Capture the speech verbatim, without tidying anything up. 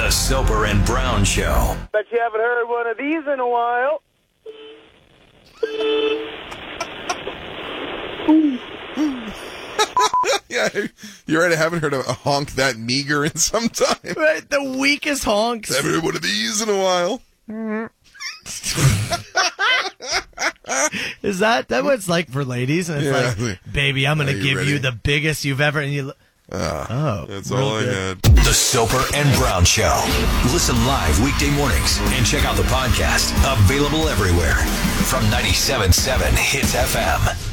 The Soper and Brown Show. Bet you haven't heard one of these in a while. Yeah, you're right. I haven't heard a honk that meager in some time. Right, the weakest honks. Haven't heard one of these in a while. Is that that what it's like for ladies? And it's Yeah. like, baby, I'm going Are to you give ready? you the biggest you've ever. And you, Uh, oh, that's real all I good. had. The Soper and Brown Show. Listen live weekday mornings and check out the podcast. Available everywhere from ninety-seven point seven Hits F M.